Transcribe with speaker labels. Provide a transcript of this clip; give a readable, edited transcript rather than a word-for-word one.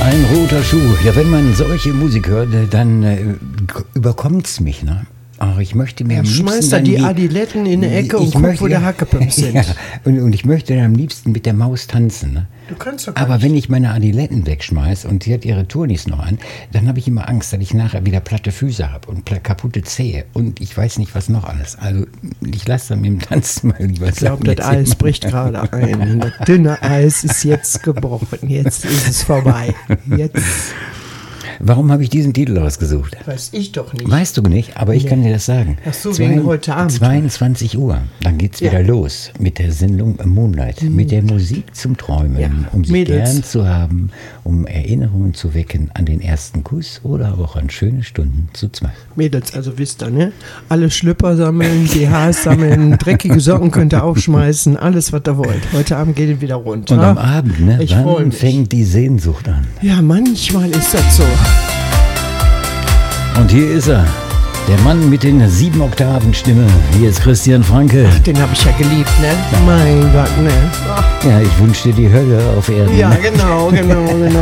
Speaker 1: Ein roter Schuh. Ja, wenn man solche Musik hört, dann überkommt's mich, ne? Ach, ich möchte mir am liebsten
Speaker 2: Schmeißt da die Adiletten in die Ecke und guck, wo der Hackepimps sind.
Speaker 1: Ja, und ich möchte dann am liebsten mit der Maus tanzen, ne?
Speaker 2: Du kannst doch gar
Speaker 1: Aber
Speaker 2: nicht.
Speaker 1: wenn ich meine Adiletten wegschmeiß und sie hat ihre Turnis noch an, dann habe ich immer Angst, dass ich nachher wieder platte Füße habe und kaputte Zehe und ich weiß nicht, was noch alles. Also ich lasse dann mit dem Tanzen mal lieber.
Speaker 2: Ich glaube, das Eis bricht gerade ein. Das dünne Eis ist jetzt gebrochen. Jetzt ist es vorbei. Jetzt
Speaker 1: Warum habe ich diesen Titel ausgesucht?
Speaker 2: weiß ich doch nicht.
Speaker 1: Weißt du nicht, aber ich kann dir das sagen.
Speaker 2: Ach so, wegen heute Abend.
Speaker 1: 22 Uhr, dann geht's wieder los mit der Sendung Moonlight, mit der Musik zum Träumen,
Speaker 2: Ja,
Speaker 1: um sie
Speaker 2: Mädels.
Speaker 1: gern zu haben, um Erinnerungen zu wecken an den ersten Kuss oder auch an schöne Stunden zu zweit.
Speaker 2: Mädels, also wisst ihr, ne? Alle Schlüpper sammeln, BHs sammeln, dreckige Socken könnt ihr aufschmeißen, alles, was ihr wollt. Heute Abend geht es wieder runter.
Speaker 1: Und am Abend, ne,
Speaker 2: Ich freu
Speaker 1: wann
Speaker 2: mich.
Speaker 1: fängt die Sehnsucht an?
Speaker 2: Ja, manchmal ist das so.
Speaker 1: Und hier ist er, der Mann mit den 7 Oktaven Stimme. Hier ist Christian Franke.
Speaker 2: Den habe ich ja geliebt, ne? Mein Gott, ne? Ach,
Speaker 1: Ja, ich wünsche dir die Hölle auf Erden.
Speaker 2: ja, genau.